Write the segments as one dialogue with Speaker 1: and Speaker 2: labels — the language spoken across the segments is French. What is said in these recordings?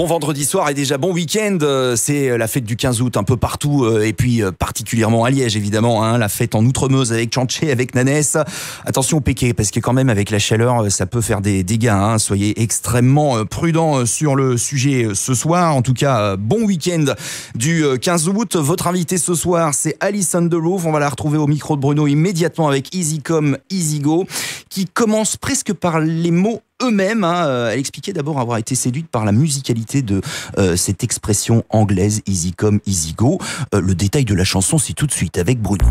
Speaker 1: Bon vendredi soir et déjà bon week-end. C'est la fête du 15 août un peu partout et puis particulièrement à Liège évidemment. La fête en Outremeuse avec Tchanché, avec Nanès. Attention au péqué parce que quand même avec la chaleur ça peut faire des dégâts. Soyez extrêmement prudents sur le sujet ce soir. En tout cas, bon week-end du 15 août. Votre invité ce soir c'est Alice on the Roof. On va la retrouver au micro de Bruno immédiatement avec Easy Come, Easy Go qui commence presque par les mots eux-mêmes. Elle expliquait d'abord avoir été séduite par la musicalité de cette expression anglaise Easy Come, Easy Go. Le détail de la chanson, c'est tout de suite avec Bruno.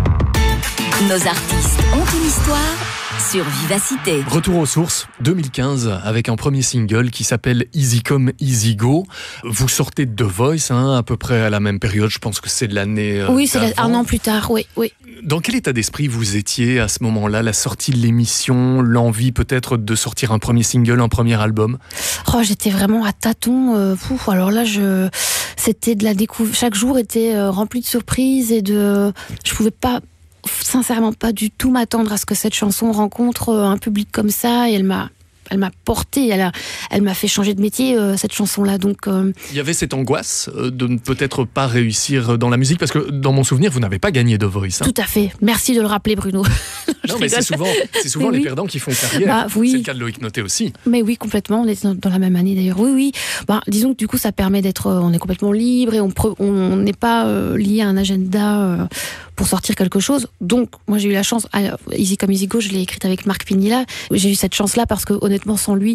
Speaker 2: Nos artistes ont une histoire sur Vivacité.
Speaker 3: Retour aux sources, 2015, avec un premier single qui s'appelle Easy Come, Easy Go. Vous sortez de The Voice, à peu près à la même période, je pense que c'est de l'année
Speaker 4: Oui, c'est un an plus tard, oui.
Speaker 3: Dans quel état d'esprit vous étiez à ce moment-là, la sortie de l'émission, l'envie peut-être de sortir un premier single, un premier album?
Speaker 4: J'étais vraiment à tâtons. Alors là, c'était de la découverte. Chaque jour était rempli de surprises et je pouvais pas, sincèrement, pas du tout m'attendre à ce que cette chanson rencontre un public comme ça. Et elle m'a portée, elle m'a fait changer de métier, cette chanson-là. Donc,
Speaker 3: il y avait cette angoisse de ne peut-être pas réussir dans la musique, parce que dans mon souvenir, vous n'avez pas gagné The Voice.
Speaker 4: Tout à fait. Merci de le rappeler, Bruno.
Speaker 3: Non, mais c'est souvent les perdants qui font carrière.
Speaker 4: Oui.
Speaker 3: C'est le cas de Loïc Noté aussi.
Speaker 4: Mais oui, complètement. On est dans la même année d'ailleurs. Oui. Disons que du coup, ça permet on est complètement libre et on n'est pas lié à un agenda pour sortir quelque chose. Donc, moi, j'ai eu la chance. Easy Come, Easy Go, je l'ai écrite avec Marc Pignilla. J'ai eu cette chance-là parce que, honnêtement, sans lui,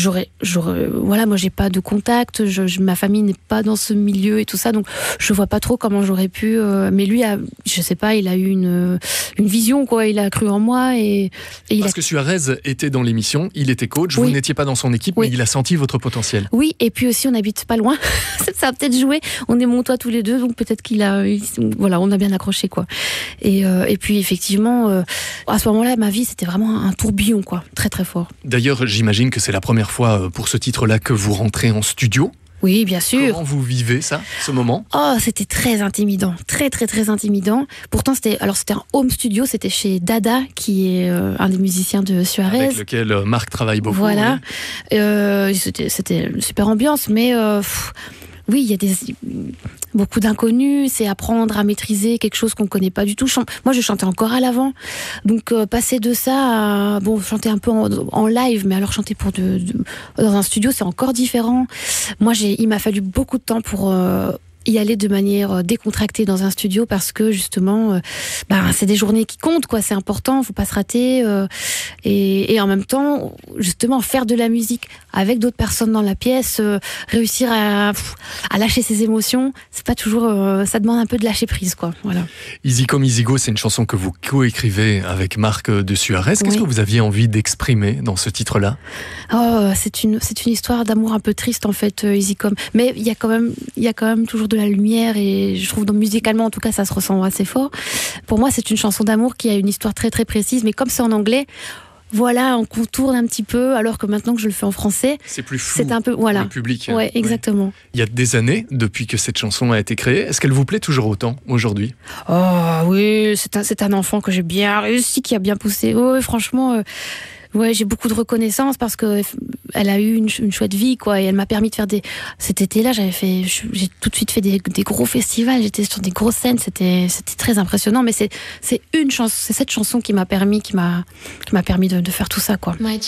Speaker 4: moi, j'ai pas de contact. Ma famille n'est pas dans ce milieu et tout ça. Donc, je vois pas trop comment j'aurais pu. Mais lui, je sais pas, il a eu une vision, quoi. Il a cru en moi parce
Speaker 3: que Suarez était dans l'émission, il était coach.
Speaker 4: Oui.
Speaker 3: Vous n'étiez pas dans son équipe, mais il a senti votre potentiel.
Speaker 4: Oui, et puis aussi, on n'habite pas loin. Ça a peut-être joué. On est montois tous les deux, donc peut-être on a bien accroché, quoi. Et puis effectivement, à ce moment-là, ma vie, c'était vraiment un tourbillon, quoi, très très fort.
Speaker 3: D'ailleurs, j'imagine que c'est la première fois pour ce titre-là que vous rentrez en studio.
Speaker 4: Oui, bien sûr.
Speaker 3: Comment vous vivez ça, ce moment?
Speaker 4: C'était très intimidant, très très très intimidant. Pourtant, c'était un home studio, c'était chez Dada, qui est un des musiciens de Suarez.
Speaker 3: Avec lequel Marc travaille beaucoup.
Speaker 4: Voilà. Oui. C'était une super ambiance, mais oui, il y a beaucoup d'inconnus, c'est apprendre à maîtriser quelque chose qu'on ne connaît pas du tout. Moi, je chantais encore à l'avant, donc passer de ça à chanter un peu en live, mais alors chanter dans un studio, c'est encore différent. Moi, il m'a fallu beaucoup de temps pour y aller de manière décontractée dans un studio parce que justement c'est des journées qui comptent, quoi. C'est important, faut pas se rater et en même temps justement faire de la musique avec d'autres personnes dans la pièce, réussir à lâcher ses émotions, c'est pas toujours ça demande un peu de lâcher prise, quoi. Voilà.
Speaker 3: Easy Come, Easy Go, c'est une chanson que vous co-écrivez avec Marc de Suarez. Qu'est-ce que vous aviez envie d'exprimer dans ce titre-là?
Speaker 4: C'est une histoire d'amour un peu triste en fait, Easy Come, mais il y a quand même toujours de la lumière et je trouve musicalement en tout cas ça se ressent assez fort. Pour moi c'est une chanson d'amour qui a une histoire très très précise, mais comme c'est en anglais, on contourne un petit peu, alors que maintenant que je le fais en français,
Speaker 3: c'est plus flou,
Speaker 4: c'est un peu pour le
Speaker 3: public.
Speaker 4: Ouais, exactement.
Speaker 3: Il y a des années depuis que cette chanson a été créée. Est-ce qu'elle vous plaît toujours autant aujourd'hui?
Speaker 4: Oui, c'est un enfant que j'ai bien réussi, qui a bien poussé. Oui, franchement. J'ai beaucoup de reconnaissance parce que elle a eu une chouette vie, quoi, et elle m'a permis de faire cet été-là, j'ai tout de suite fait des gros festivals, j'étais sur des grosses scènes, c'était très impressionnant, mais c'est cette chanson qui m'a permis de faire tout ça, quoi.